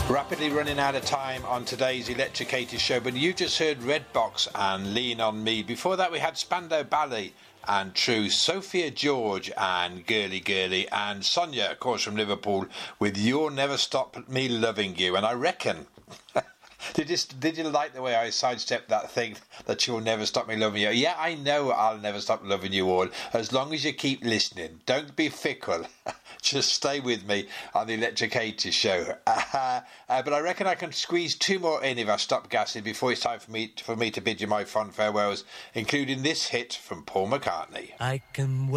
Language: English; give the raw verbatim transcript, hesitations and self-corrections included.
Rapidly running out of time on today's Electricated show, but you just heard Redbox and Lean on Me. Before that we had Spandau Ballet and True, Sophia George and Girly Girly, and Sonia, of course, from Liverpool with You'll Never Stop Me Loving You. And I reckon did you, did you like the way I sidestepped that thing that you'll never stop me loving you? Yeah, I know I'll never stop loving you all, as long as you keep listening. Don't be fickle. Just stay with me on the Electricated show. Uh, uh, but I reckon I can squeeze two more in if I stop gassing before it's time for me for me to bid you my fond farewells, including this hit from Paul McCartney. I can